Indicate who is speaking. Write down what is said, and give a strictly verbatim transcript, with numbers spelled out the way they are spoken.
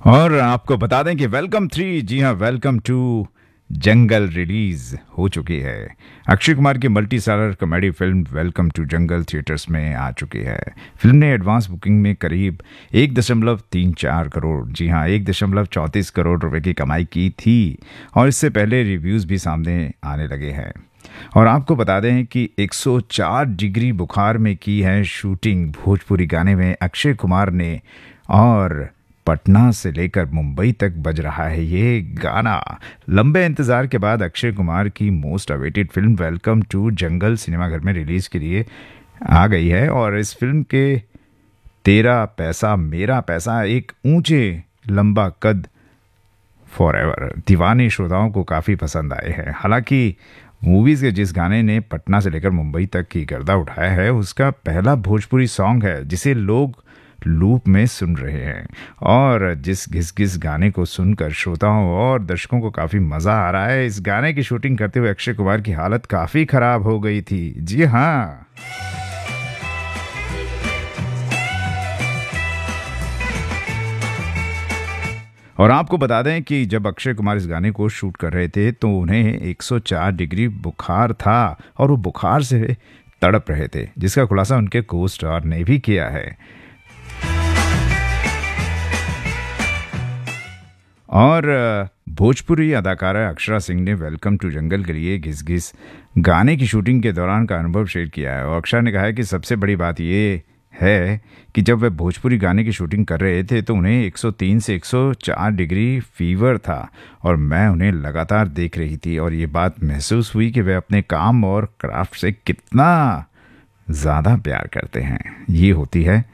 Speaker 1: और आपको बता दें कि वेलकम थ्री, जी हाँ, वेलकम टू जंगल रिलीज हो चुकी है। अक्षय कुमार की multi starrer comedy film welcome to jungle theatres में आ चुकी है। फिल्म ने एडवांस बुकिंग में करीब एक दशमलव तीन चार करोड़, जी हाँ, एक दशमलव चौंतीस करोड़ रुपए की कमाई की थी। और इससे पहले रिव्यूज भी सामने आने लगे हैं। और आपको बता दें कि एक सौ चार डिग्री बुखार में की है शूटिंग भोजपुरी गाने में अक्षय कुमार ने। और पटना से लेकर मुंबई तक बज रहा है ये गाना। लंबे इंतजार के बाद अक्षय कुमार की most awaited film welcome to जंगल सिनेमाघर में रिलीज के लिए आ गई है। और इस फिल्म के तेरा पैसा मेरा पैसा एक ऊंचे लंबा कद फॉर एवर दीवाने श्रोताओं को काफ़ी पसंद आए हैं। हालांकि मूवीज़ के जिस गाने ने पटना से लेकर मुंबई तक की गर्दा उठाया है उसका पहला भोजपुरी सॉन्ग है जिसे लोग लूप में सुन रहे हैं। और जिस घिस घिस गाने को सुनकर श्रोताओं और दर्शकों को काफ़ी मज़ा आ रहा है। इस गाने की शूटिंग करते हुए अक्षय कुमार की हालत काफ़ी ख़राब हो गई थी, जी हाँ। और आपको बता दें कि जब अक्षय कुमार इस गाने को शूट कर रहे थे तो उन्हें एक सौ चार डिग्री बुखार था और वो बुखार से तड़प रहे थे, जिसका खुलासा उनके को स्टार ने भी किया है। और भोजपुरी अदाकारा अक्षरा सिंह ने वेलकम टू जंगल के लिए घिस घिस गाने की शूटिंग के दौरान का अनुभव शेयर किया है। और अक्षरा ने कहा है कि सबसे बड़ी बात ये है कि जब वे भोजपुरी गाने की शूटिंग कर रहे थे तो उन्हें एक सौ तीन से एक सौ चार डिग्री फीवर था और मैं उन्हें लगातार देख रही थी और ये बात महसूस हुई कि वे अपने काम और क्राफ्ट से कितना ज़्यादा प्यार करते हैं। ये होती है